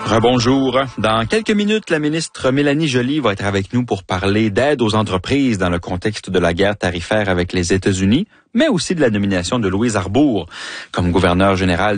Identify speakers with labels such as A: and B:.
A: Rebonjour. Dans quelques minutes, la ministre Mélanie Joly va être avec nous pour parler d'aide aux entreprises dans le contexte de la guerre tarifaire avec les États-Unis, mais aussi de la nomination de Louise Arbour comme gouverneur général